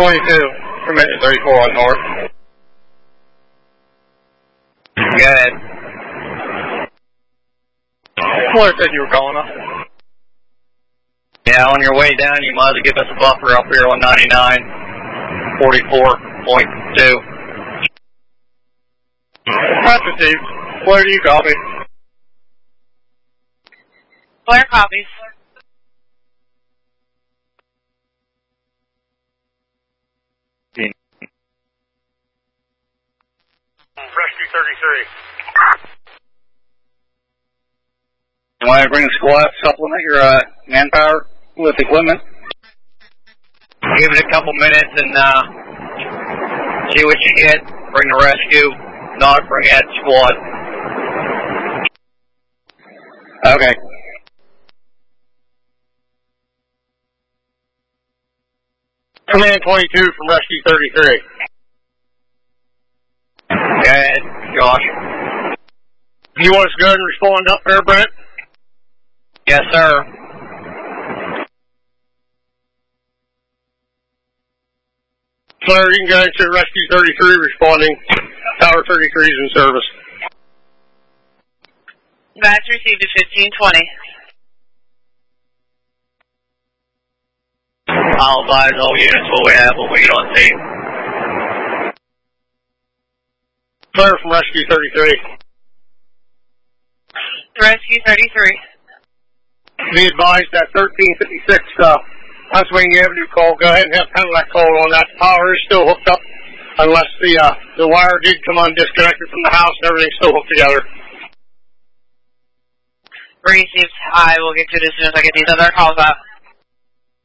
22 from 34 on north. Good. Where said you were calling us? Yeah, on your way down, you might as well give us a buffer up here on 99, 44.2. That's received. Where do you copy? Blair copies. Rescue 33. You want to bring a squad, supplement your manpower with equipment? Give it a couple minutes and see what you get. Bring the rescue. Not bring that squad. Okay. Command 22 from Rescue 33. Go ahead, Josh. You want us to go ahead and respond up there, Brent? Yes, sir. Sir, you can go into Rescue 33 responding. Tower 33 is in service. That's received at 1520. I'll advise all units what we have, what we don't see. Sir from Rescue 33. Rescue 33. Be advised that 1356 Pennsylvania Avenue call. Go ahead and have handle that call on that. The power is still hooked up unless the wire did come disconnected from the house and everything's still hooked together. Received. I will get to it as soon as I get these other calls out.